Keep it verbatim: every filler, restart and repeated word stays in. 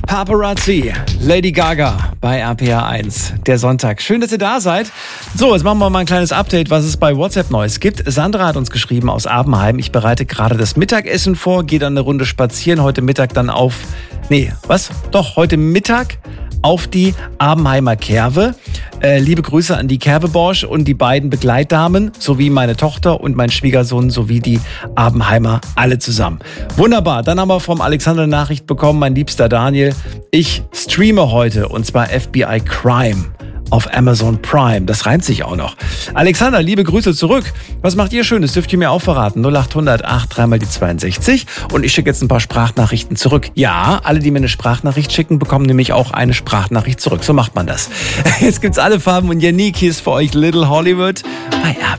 Paparazzi, Lady Gaga bei R P R eins, der Sonntag. Schön, dass ihr da seid. So, jetzt machen wir mal ein kleines Update, was es bei WhatsApp Neues gibt. Sandra hat uns geschrieben aus Abenheim. Ich bereite gerade das Mittagessen vor, gehe dann eine Runde spazieren. Heute Mittag dann auf... Nee, was? Doch, heute Mittag auf die Abenheimer Kerwe. Äh, liebe Grüße an die Kerwe-Borsch und die beiden Begleitdamen, sowie meine Tochter und mein Schwiegersohn, sowie die Abenheimer, alle zusammen. Wunderbar, dann haben wir vom Alexander eine Nachricht bekommen, mein liebster Daniel. Ich streame heute, und zwar F B I Crime auf Amazon Prime. Das reimt sich auch noch. Alexander, liebe Grüße zurück. Was macht ihr Schönes? Dürft ihr mir auch verraten? null acht hundert acht drei mal die zweiundsechzig. Und ich schicke jetzt ein paar Sprachnachrichten zurück. Ja, alle, die mir eine Sprachnachricht schicken, bekommen nämlich auch eine Sprachnachricht zurück. So macht man das. Jetzt gibt's alle Farben und Yannick, hier ist für euch Little Hollywood bei R